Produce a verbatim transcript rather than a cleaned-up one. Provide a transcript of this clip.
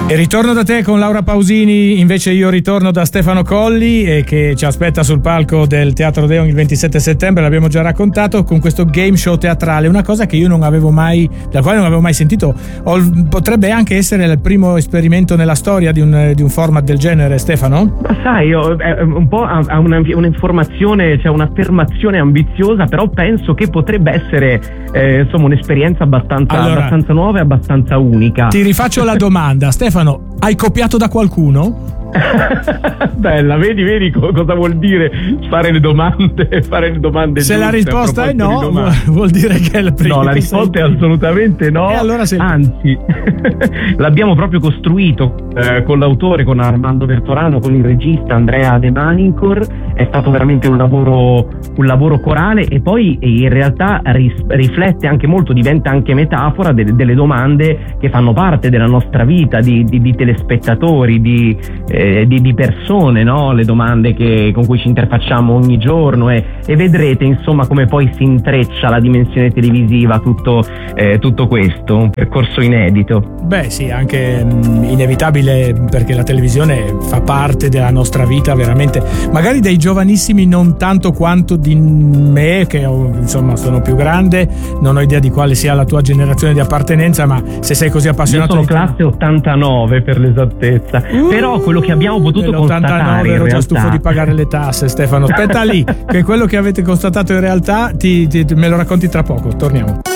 E ritorno da te con Laura Pausini, invece io ritorno da Stefano Colli e che ci aspetta sul palco del Teatro Odeon il ventisette settembre, l'abbiamo già raccontato, con questo game show teatrale, una cosa che io non avevo mai, da quale non avevo mai sentito. O, potrebbe anche essere il primo esperimento nella storia di un, di un format del genere, Stefano? Ma sai, io, è un po' ha una, un'informazione, cioè un'affermazione ambiziosa, però penso che potrebbe essere eh, insomma un'esperienza abbastanza, allora, abbastanza nuova e abbastanza unica. Ti rifaccio la domanda, Stefano. Hai copiato da qualcuno? Bella, vedi, vedi co- cosa vuol dire fare le domande, fare le domande. Se la risposta è no, vuol dire che è il primo. No, la risposta è assolutamente no. E allora sei... Anzi, l'abbiamo proprio costruito eh, con l'autore, con Armando Vertorano, con il regista Andrea De Manincor. È stato veramente un lavoro, un lavoro corale, e poi in realtà ris- riflette anche molto, diventa anche metafora de- delle domande che fanno parte della nostra vita, di, di, di telespettatori, di eh, Di, di persone, no? Le domande che, con cui ci interfacciamo ogni giorno, e, e vedrete insomma come poi si intreccia la dimensione televisiva, tutto, eh, tutto questo, un percorso inedito. Beh sì, anche mh, inevitabile, perché la televisione fa parte della nostra vita veramente, magari dei giovanissimi non tanto quanto di me, che insomma sono più grande, non ho idea di quale sia la tua generazione di appartenenza, ma se sei così appassionato. Io sono classe ottantanove per l'esattezza, uh, però quello che abbiamo potuto constatare in ero realtà... già stufo di pagare le tasse, Stefano, aspetta lì che quello che avete constatato in realtà ti, ti, me lo racconti tra poco, torniamo.